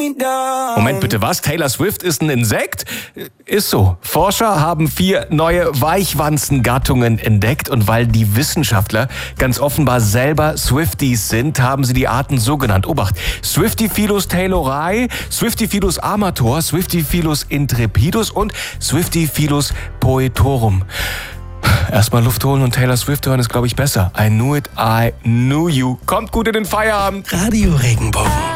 Moment bitte, was? Taylor Swift ist ein Insekt? Ist so. Forscher haben 4 neue Weichwanzengattungen entdeckt und weil die Wissenschaftler ganz offenbar selber Swifties sind, haben sie die Arten so genannt. Obacht, Swiftifilus taylorai, Swiftifilus amator, Swiftifilus intrepidus und Swiftifilus poetorum. Erstmal Luft holen und Taylor Swift hören ist, glaube ich, besser. I knew it, I knew you. Kommt gut in den Feierabend. Radio Regenbogen.